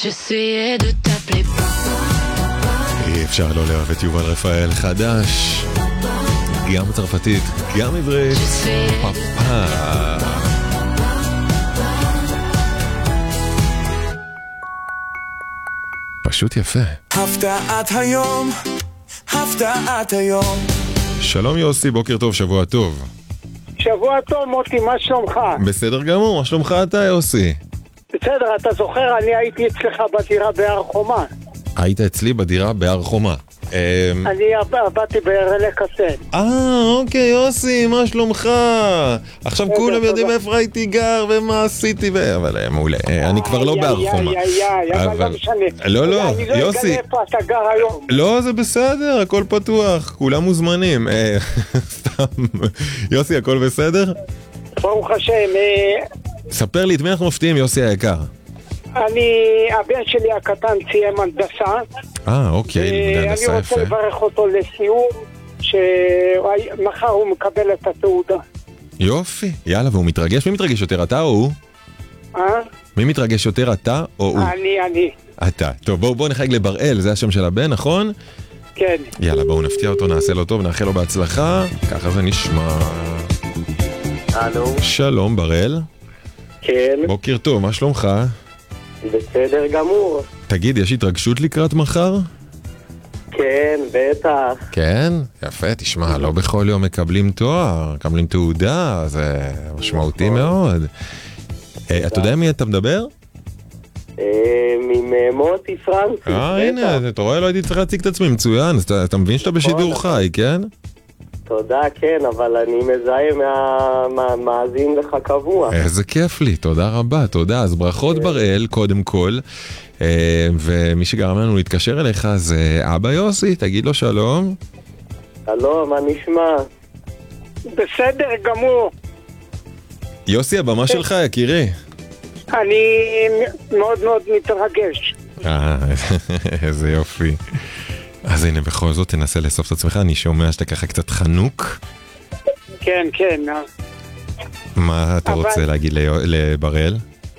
J'essayais de t'appeler papa. אי אפשר לא לאהוב את יובל רפאל חדש, גם צרפתית, גם עברית. פאפה. פשוט יפה. הפתעת היום, הפתעת היום. שלום יוסי, בוקר טוב, שבוע טוב. שבוע טוב מוטי, מה שלומך? בסדר גמור, מה שלומך אתה יוסי? בסדר, אתה זוכר, אני הייתי אצלך בדירה בהר חומה. היית אצלי בדירה בהר חומה. אני עבדתי בהרלי קסם. אוקיי יוסי, מה שלומך? עכשיו כולם יודעים איפה הייתי גר ומה עשיתי אבל מעולה, אני כבר לא בהר חומה. אבל לא משנה. לא, אני לא יוסי. אגלה איפה אתה גר היום. לא, זה בסדר, הכל פתוח, כולם מוזמנים. סתם, יוסי, הכל בסדר? ברוך השם. ספר לי, את מי אנחנו מפתיעים יוסי היקר? הבן שלי הקטן סיים הנדסה. אוקיי, לימודי הנדסה אני יפה. רוצה לברך אותו לסיום, שמחר הוא מקבל את התעודה. יופי, יאללה, והוא מתרגש? מי מתרגש יותר, אתה או הוא? מי מתרגש יותר, אתה או הוא? אני. אתה. טוב, בואו נחייג לבראל, זה השם של הבן, נכון? כן. יאללה, בואו נפתיע אותו, נעשה לו טוב, נאחל לו בהצלחה. ככה זה נשמע. הלו. שלום בראל. כן. בוקר טוב, מה שלומך? בסדר גמור. תגיד, יש התרגשות לקראת מחר? כן, בטח. כן? יפה, תשמע, לא בכל יום מקבלים תואר, מקבלים תעודה, זה משמעותי מאוד. אתה יודע מי אתה מדבר? ממוטי פרנסיס. הנה, אתה רואה, לא הייתי צריך להציג את עצמי, מצוין, אתה מבין שאתה בשידור חי, כן? תודה, כן, אבל אני מזהה מאזין לך קבוע. איזה כיף לי, תודה רבה, תודה. אז ברכות בראל, קודם כל, ומי שגרם לנו להתקשר אליך זה אבא יוסי, תגיד לו שלום. שלום, מה נשמע? בסדר גמור. יוסי, הבמה שלך, יקירי. אני מאוד מאוד מתרגש. איזה יופי. אז הנה, בכל זאת תנסה לאסוף את עצמך, אני שומע שאתה ככה קצת חנוק. כן, כן. מה אתה רוצה להגיד לבראל?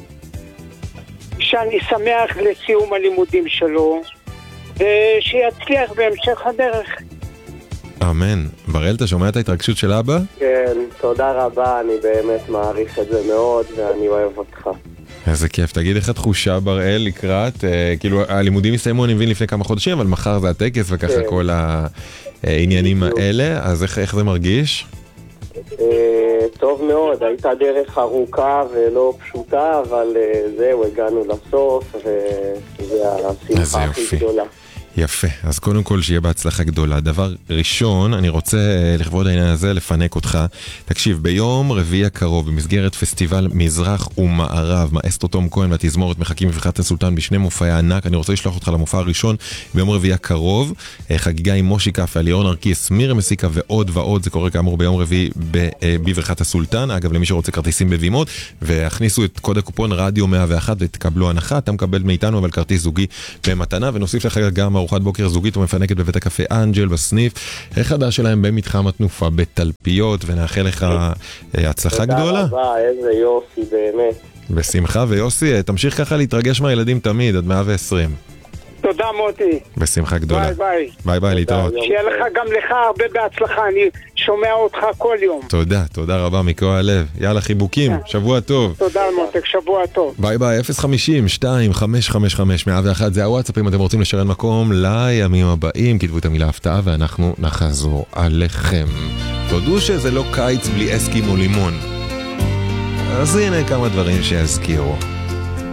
שאני שמח לסיום הלימודים שלו, ושיצליח בהמשך הדרך. אמן. בראל, אתה שומע את ההתרגשות של אבא? כן, תודה רבה, אני באמת מעריך את זה מאוד, ואני אוהב אותך. איזה כיף, תגיד איך התחושה בראל לקראת, כאילו הלימודים הסתיימו אני מבין לפני כמה חודשים, אבל מחר זה הטקס וככה כל העניינים האלה, אז איך זה מרגיש? טוב מאוד, הייתה דרך ארוכה ולא פשוטה, אבל זהו, הגענו לסוף, וזה השמחה הכי גדולה. יפה, אז קודם כל שיהיה בהצלחה גדולה. דבר ראשון, אני רוצה לכבוד העניין הזה לפנק אותך. תקשיב, ביום רביעי הקרוב, במסגרת פסטיבל מזרח ומערב, מאסטרו תום כהן והתזמורת מחכים בבריכת הסולטן בשני מופעי ענק. אני רוצה לשלוח אותך למופע הראשון ביום רביעי הקרוב, חגיגה עם מושי קפה, ליאון ארקיס, מירה מסיקה ועוד ועוד. זה קורה כאמור ביום רביעי בבריכת הסולטן. אגב, למי שרוצה כרטיסים בבימות, והכניסו את קוד הקופון רדיו 101 ותקבלו הנחה. אתה מקבל מאיתנו אבל כרטיס זוגי במתנה, ונוסיף לך גם ארוחת בוקר זוגית ומפנקת בבית הקפה אנג'ל בסניף החדש שלהם במתחם התנופה בתלפיות, ונאחל לך הצלחה גדולה. תודה רבה, איזה יופי באמת. בשמחה, ויוסי, תמשיך ככה להתרגש מהילדים תמיד, עד 120. תודה מוטי. בשמחה גדולה. ביי ביי. ביי ביי, להתראות. שיהיה לך גם לך הרבה בהצלחה, אני שומע אותך כל יום. תודה, תודה רבה מכל הלב. יאללה, חיבוקים, שבוע טוב. תודה מותק, שבוע טוב. ביי ביי, 050-2555-101, זה הוואטסאפ אם אתם רוצים לשרן מקום לימים הבאים, כתבו את המילה הפתעה ואנחנו נחזור עליכם. תודו שזה לא קיץ בלי אסקים או לימון. אז הנה כמה דברים שיזכירו.